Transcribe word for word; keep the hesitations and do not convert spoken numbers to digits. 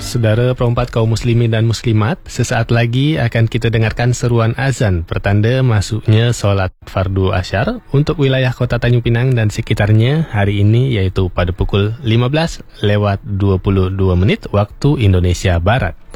Saudara perempat kaum muslimin dan muslimat, sesaat lagi akan kita dengarkan seruan azan pertanda masuknya solat fardu asyar untuk wilayah Kota Tanjung Pinang dan sekitarnya hari ini, iaitu pada pukul lima belas lewat dua puluh dua menit waktu Indonesia Barat.